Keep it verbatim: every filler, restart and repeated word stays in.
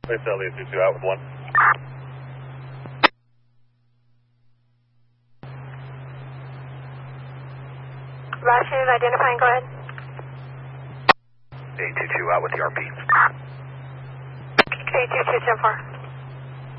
Place L E two two out with one. Last unit identifying, go ahead. A two two out with the R P. A two two ten four.